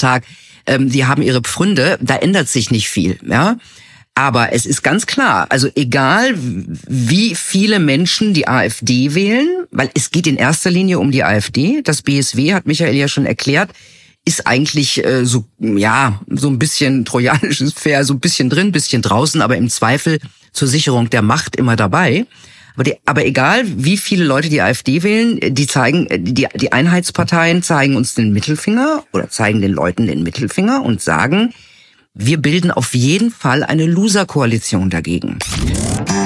Bundestag, die haben ihre Pfründe, da ändert sich nicht viel, ja. Aber es ist ganz klar, also egal wie viele Menschen die AfD wählen, weil es geht in erster Linie um die AfD, das BSW, hat Michael ja schon erklärt, ist eigentlich so ein bisschen trojanisches Pferd, so ein bisschen drin, ein bisschen draußen, aber im Zweifel zur Sicherung der Macht immer dabei. Aber egal, wie viele Leute die AfD wählen, die Einheitsparteien zeigen uns den Mittelfinger oder zeigen den Leuten den Mittelfinger und sagen, wir bilden auf jeden Fall eine Loser-Koalition dagegen.